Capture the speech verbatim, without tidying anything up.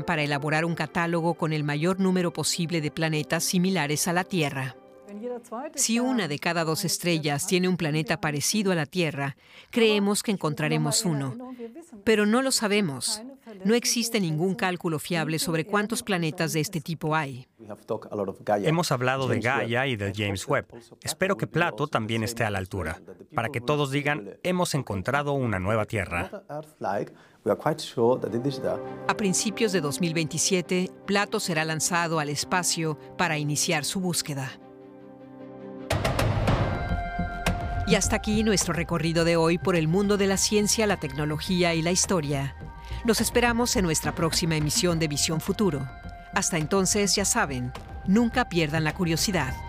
para elaborar un catálogo con el mayor número posible de planetas similares a la Tierra. Si una de cada dos estrellas tiene un planeta parecido a la Tierra, creemos que encontraremos uno. Pero no lo sabemos. No existe ningún cálculo fiable sobre cuántos planetas de este tipo hay. Hemos hablado de Gaia y de James Webb. Espero que Plato también esté a la altura, para que todos digan, hemos encontrado una nueva Tierra. A principios de dos mil veintisiete, Plato será lanzado al espacio para iniciar su búsqueda. Y hasta aquí nuestro recorrido de hoy por el mundo de la ciencia, la tecnología y la historia. Los esperamos en nuestra próxima emisión de Visión Futuro. Hasta entonces, ya saben, nunca pierdan la curiosidad.